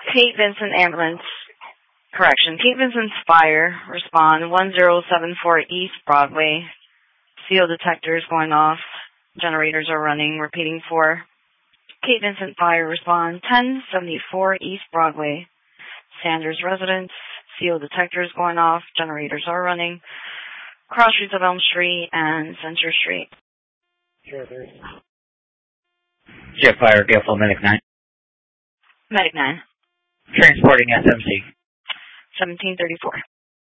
Kate Vincent Ambulance. Correction. Kate Vincent's fire. Respond 1074 East Broadway. CO detectors going off. Generators are running. Repeating for Kate Vincent fire. Respond 1074 East Broadway. Sanders residence. CO detectors going off. Generators are running. Cross streets of Elm Street and Center Street. Sure, there's. Jet fire, Gale Medic 9. Medic 9. Transporting SMC. 1734.